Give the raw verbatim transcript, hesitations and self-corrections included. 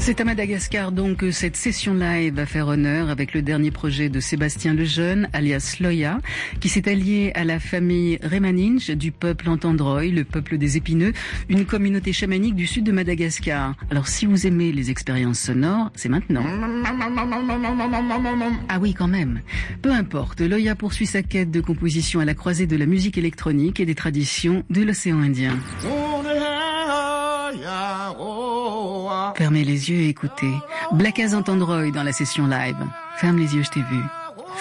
C'est à Madagascar donc que cette session live va faire honneur avec le dernier projet de Sébastien Lejeune, alias Loya, qui s'est allié à la famille Remaninge du peuple Antandroy, le peuple des épineux, une communauté chamanique du sud de Madagascar. Alors si vous aimez les expériences sonores, c'est maintenant. Ah oui, quand même. Peu importe, Loya poursuit sa quête de composition à la croisée de la musique électronique et des traditions de l'océan Indien. Fermez les yeux et écoutez. Black as Antandroy dans la session live. Ferme les yeux, je t'ai vu.